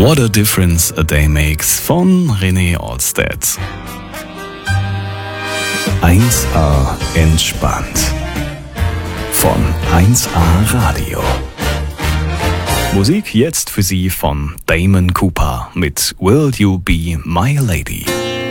What a Difference a Day Makes von René Alstead. 1A entspannt von 1A Radio. Musik jetzt für Sie von Damon Cooper mit Will You Be My Lady.